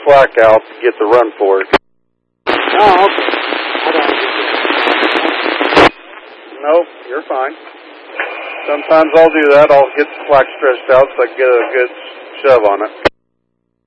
slack out to get the run for it. Oh, okay. Nope, you're fine. Sometimes I'll do that. I'll get the slack stretched out so I can get a good shove on it.